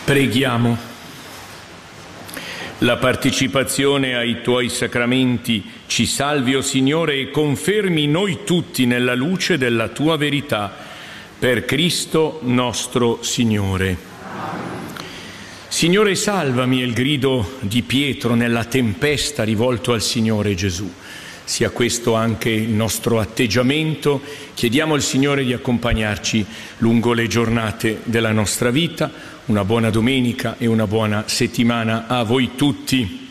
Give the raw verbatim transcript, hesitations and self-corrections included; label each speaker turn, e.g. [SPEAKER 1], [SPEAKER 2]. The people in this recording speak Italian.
[SPEAKER 1] Preghiamo. La partecipazione ai Tuoi sacramenti ci salvi, o Signore, e confermi noi tutti nella luce della Tua verità. Per Cristo nostro Signore. Signore, salvami, è il grido di Pietro nella tempesta rivolto al Signore Gesù. Sia questo anche il nostro atteggiamento. Chiediamo al Signore di accompagnarci lungo le giornate della nostra vita. Una buona domenica e una buona settimana a voi tutti.